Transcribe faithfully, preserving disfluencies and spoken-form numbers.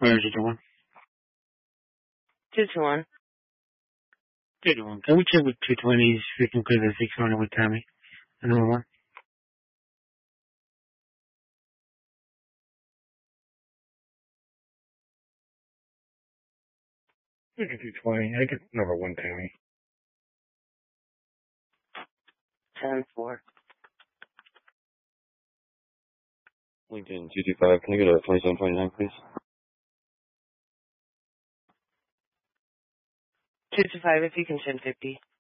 Where is it the one? Two two one. Two to one. Can we check with two twenties if we can clear the six hundred with Tammy? Another one. two twenty. I get number one, Tammy. Ten four. Lincoln two two five. Can I get a twenty-seven twenty-nine, please? Two two five. If you can send fifty.